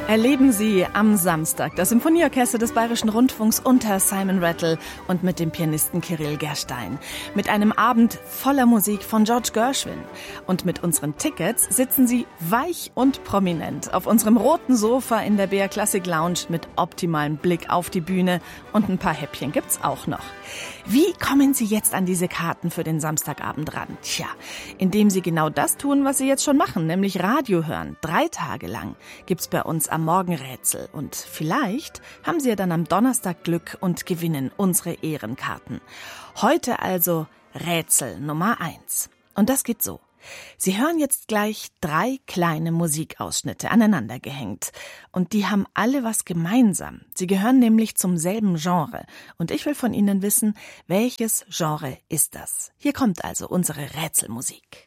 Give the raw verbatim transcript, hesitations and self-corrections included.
Erleben Sie am Samstag das Symphonieorchester des Bayerischen Rundfunks unter Simon Rattle und mit dem Pianisten Kirill Gerstein. Mit einem Abend voller Musik von George Gershwin. Und mit unseren Tickets sitzen Sie weich und prominent auf unserem roten Sofa in der B R Classic Lounge mit optimalem Blick auf die Bühne. Und ein paar Häppchen gibt's auch noch. Wie kommen Sie jetzt an diese Karten für den Samstagabend ran? Tja, indem Sie genau das tun, was Sie jetzt schon machen, nämlich Radio hören. Drei Tage lang gibt's bei uns am Morgen Rätsel. Und vielleicht haben Sie ja dann am Donnerstag Glück und gewinnen unsere Ehrenkarten. Heute also Rätsel Nummer eins. Und das geht so. Sie hören jetzt gleich drei kleine Musikausschnitte aneinander gehängt. Und die haben alle was gemeinsam. Sie gehören nämlich zum selben Genre. Und ich will von Ihnen wissen, welches Genre ist das? Hier kommt also unsere Rätselmusik.